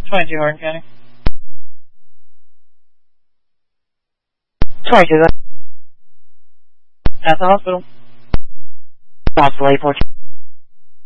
22 Hardin County. 22. At the hospital. Possible 814.